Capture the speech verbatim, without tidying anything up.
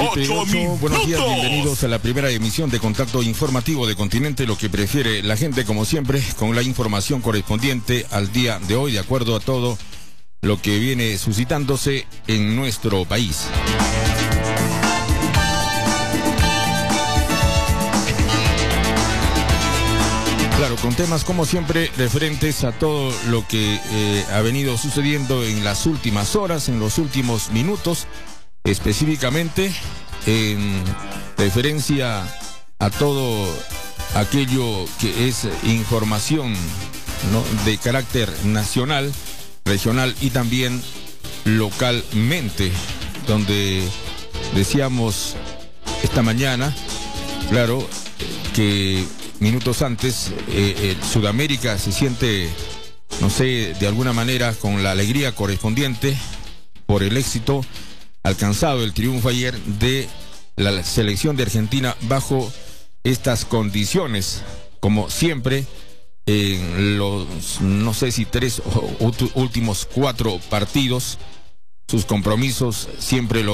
ocho minutos. Buenos días, bienvenidos a la primera emisión de Contacto Informativo de Continente, lo que prefiere la gente, como siempre, con la información correspondiente al día de hoy, de acuerdo a todo lo que viene suscitándose en nuestro país. Claro, con temas como siempre referentes a todo lo que eh, ha venido sucediendo en las últimas horas, en los últimos minutos, específicamente en referencia a todo aquello que es información, ¿no?, de carácter nacional, regional y también localmente, donde decíamos esta mañana, claro, que minutos antes, eh, eh, Sudamérica se siente, no sé, de alguna manera con la alegría correspondiente por el éxito alcanzado, el triunfo ayer de la selección de Argentina bajo estas condiciones, como siempre, en los, no sé si tres o últimos cuatro partidos, sus compromisos siempre lo